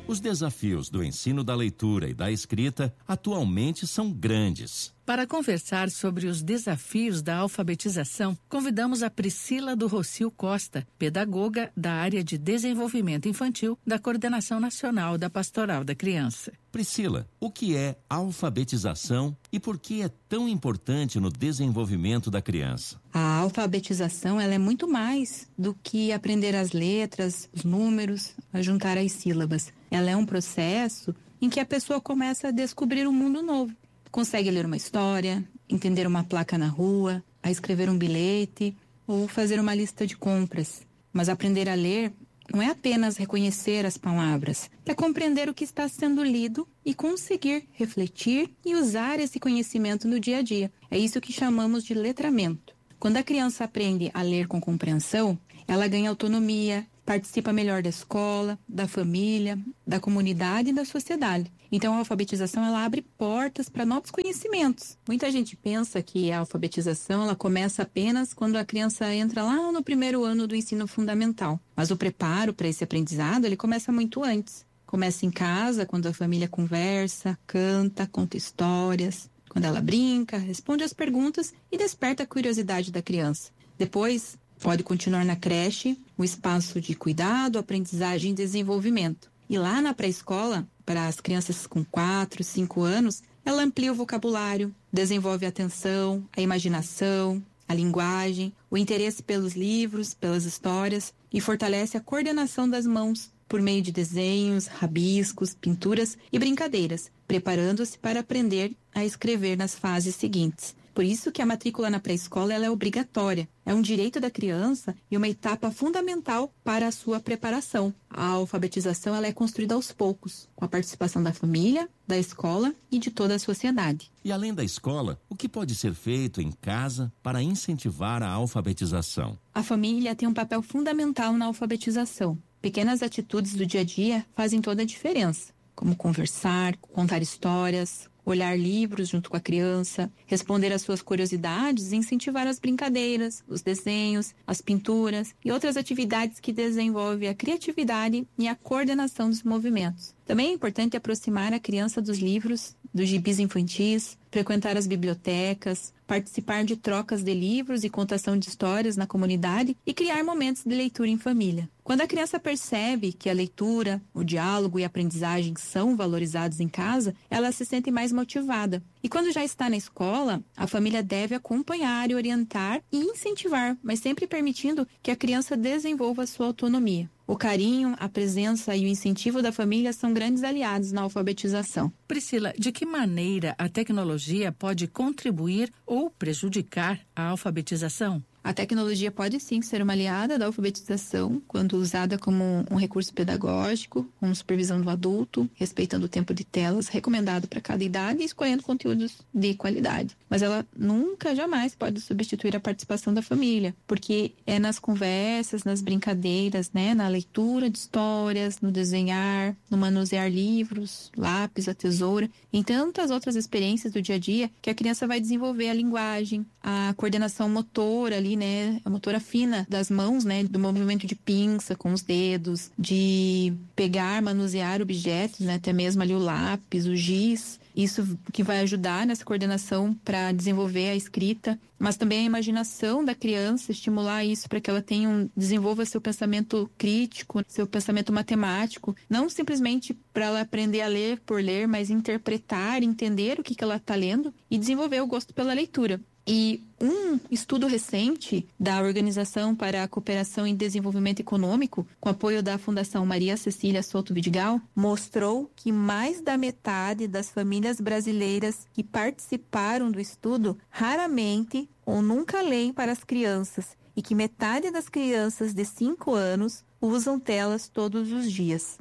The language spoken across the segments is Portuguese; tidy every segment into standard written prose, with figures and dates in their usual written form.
Os desafios do ensino da leitura e da escrita atualmente são grandes. Para conversar sobre os desafios da alfabetização, convidamos a Priscila do Rocio Costa, pedagoga da área de desenvolvimento infantil da Coordenação Nacional da Pastoral da Criança. Priscila, o que é alfabetização e por que é tão importante no desenvolvimento da criança? A alfabetização ela é muito mais do que aprender as letras, os números, a juntar as sílabas. Ela é um processo em que a pessoa começa a descobrir um mundo novo. Consegue ler uma história, entender uma placa na rua, a escrever um bilhete ou fazer uma lista de compras. Mas aprender a ler não é apenas reconhecer as palavras, é compreender o que está sendo lido e conseguir refletir e usar esse conhecimento no dia a dia. É isso que chamamos de letramento. Quando a criança aprende a ler com compreensão, ela ganha autonomia, participa melhor da escola, da família, da comunidade e da sociedade. Então, a alfabetização ela abre portas para novos conhecimentos. Muita gente pensa que a alfabetização ela começa apenas quando a criança entra lá no primeiro ano do ensino fundamental. Mas o preparo para esse aprendizado ele começa muito antes. Começa em casa, quando a família conversa, canta, conta histórias, quando ela brinca, responde as perguntas e desperta a curiosidade da criança. Depois, pode continuar na creche, o espaço de cuidado, aprendizagem e desenvolvimento. E lá na pré-escola, para as crianças com 4, 5 anos, ela amplia o vocabulário, desenvolve a atenção, a imaginação, a linguagem, o interesse pelos livros, pelas histórias e fortalece a coordenação das mãos por meio de desenhos, rabiscos, pinturas e brincadeiras, preparando-se para aprender a escrever nas fases seguintes. Por isso que a matrícula na pré-escola ela é obrigatória. É um direito da criança e uma etapa fundamental para a sua preparação. A alfabetização ela é construída aos poucos, com a participação da família, da escola e de toda a sociedade. E além da escola, o que pode ser feito em casa para incentivar a alfabetização? A família tem um papel fundamental na alfabetização. Pequenas atitudes do dia a dia fazem toda a diferença, como conversar, contar histórias, olhar livros junto com a criança, responder às suas curiosidades e incentivar as brincadeiras, os desenhos, as pinturas e outras atividades que desenvolvem a criatividade e a coordenação dos movimentos. Também é importante aproximar a criança dos livros, dos gibis infantis, frequentar as bibliotecas, participar de trocas de livros e contação de histórias na comunidade e criar momentos de leitura em família. Quando a criança percebe que a leitura, o diálogo e a aprendizagem são valorizados em casa, ela se sente mais motivada. E quando já está na escola, a família deve acompanhar e orientar e incentivar, mas sempre permitindo que a criança desenvolva a sua autonomia. O carinho, a presença e o incentivo da família são grandes aliados na alfabetização. Priscila, de que maneira a tecnologia pode contribuir ou prejudicar a alfabetização? A tecnologia pode sim ser uma aliada da alfabetização quando usada como um recurso pedagógico, com supervisão do adulto, respeitando o tempo de telas recomendado para cada idade e escolhendo conteúdos de qualidade. Mas ela nunca, jamais pode substituir a participação da família, porque é nas conversas, nas brincadeiras, na leitura de histórias, no desenhar, no manusear livros, lápis, a tesoura, em tantas outras experiências do dia a dia que a criança vai desenvolver a linguagem, a coordenação motora ali, a motora fina das mãos, do movimento de pinça com os dedos, de pegar, manusear objetos, até mesmo ali o lápis, o giz. Isso que vai ajudar nessa coordenação para desenvolver a escrita, mas também a imaginação da criança, estimular isso para que ela desenvolva seu pensamento crítico, seu pensamento matemático, não simplesmente para ela aprender a ler por ler, mas interpretar, entender o que ela está lendo e desenvolver o gosto pela leitura. E um estudo recente da Organização para a Cooperação e Desenvolvimento Econômico, com apoio da Fundação Maria Cecília Souto Vidigal, mostrou que mais da metade das famílias brasileiras que participaram do estudo raramente ou nunca leem para as crianças e que metade das crianças de 5 anos usam telas todos os dias.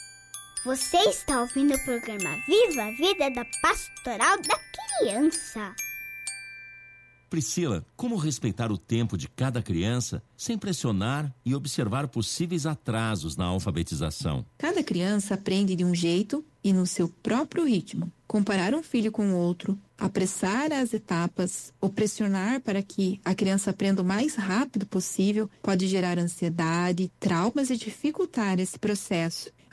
Você está ouvindo o programa Viva a Vida da Pastoral da Criança. Priscila, como respeitar o tempo de cada criança sem pressionar e observar possíveis atrasos na alfabetização? Cada criança aprende de um jeito e no seu próprio ritmo. Comparar um filho com o outro, apressar as etapas ou pressionar para que a criança aprenda o mais rápido possível pode gerar ansiedade, traumas e dificultar esse processo.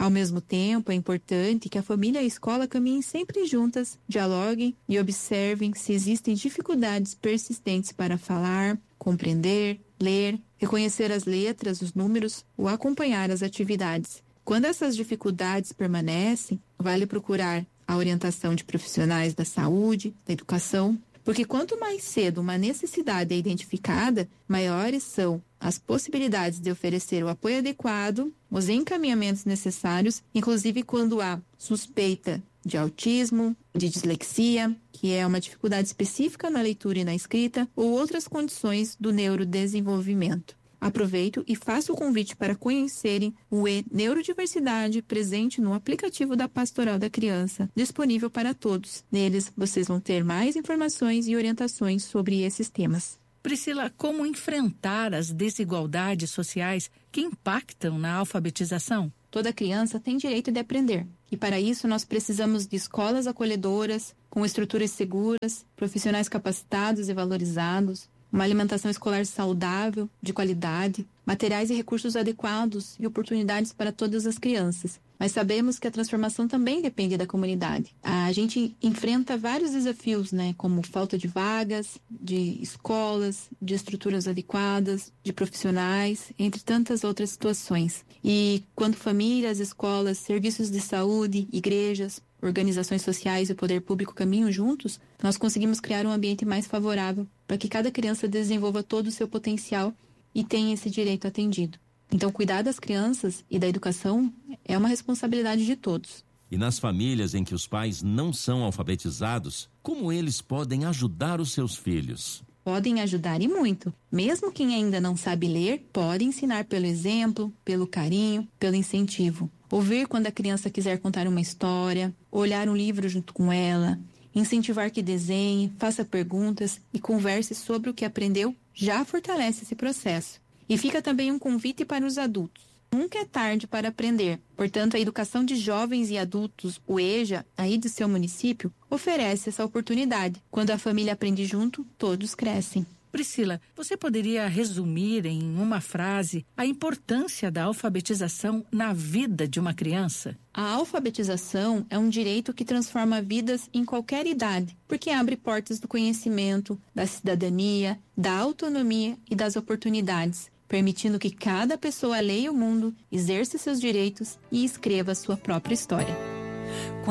Ao mesmo tempo, é importante que a família e a escola caminhem sempre juntas, dialoguem e observem se existem dificuldades persistentes para falar, compreender, ler, reconhecer as letras, os números ou acompanhar as atividades. Quando essas dificuldades permanecem, vale procurar a orientação de profissionais da saúde, da educação, porque quanto mais cedo uma necessidade é identificada, maiores são as possibilidades de oferecer o apoio adequado, os encaminhamentos necessários, inclusive quando há suspeita de autismo, de dislexia, que é uma dificuldade específica na leitura e na escrita, ou outras condições do neurodesenvolvimento. Aproveito e faço o convite para conhecerem o e-Neurodiversidade presente no aplicativo da Pastoral da Criança, disponível para todos. Neles, vocês vão ter mais informações e orientações sobre esses temas. Priscila, como enfrentar as desigualdades sociais que impactam na alfabetização? Toda criança tem direito de aprender. E para isso nós precisamos de escolas acolhedoras, com estruturas seguras, profissionais capacitados e valorizados, uma alimentação escolar saudável, de qualidade, materiais e recursos adequados e oportunidades para todas as crianças. Mas sabemos que a transformação também depende da comunidade. A gente enfrenta vários desafios, como falta de vagas, de escolas, de estruturas adequadas, de profissionais, entre tantas outras situações. E quando famílias, escolas, serviços de saúde, igrejas, organizações sociais e o poder público caminham juntos, nós conseguimos criar um ambiente mais favorável para que cada criança desenvolva todo o seu potencial e tenha esse direito atendido. Então, cuidar das crianças e da educação é uma responsabilidade de todos. E nas famílias em que os pais não são alfabetizados, como eles podem ajudar os seus filhos? Podem ajudar e muito. Mesmo quem ainda não sabe ler, pode ensinar pelo exemplo, pelo carinho, pelo incentivo. Ouvir quando a criança quiser contar uma história, olhar um livro junto com ela, incentivar que desenhe, faça perguntas e converse sobre o que aprendeu, já fortalece esse processo. E fica também um convite para os adultos. Nunca é tarde para aprender. Portanto, a educação de jovens e adultos, o EJA, aí do seu município, oferece essa oportunidade. Quando a família aprende junto, todos crescem. Priscila, você poderia resumir em uma frase a importância da alfabetização na vida de uma criança? A alfabetização é um direito que transforma vidas em qualquer idade, porque abre portas do conhecimento, da cidadania, da autonomia e das oportunidades, permitindo que cada pessoa leia o mundo, exerça seus direitos e escreva sua própria história.